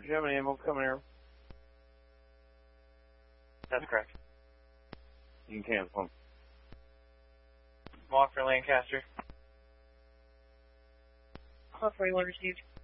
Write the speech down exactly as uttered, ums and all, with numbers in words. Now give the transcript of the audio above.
Do you have any ammo coming here? That's correct. You can cancel them. Walker, Lancaster. Call forty-one received.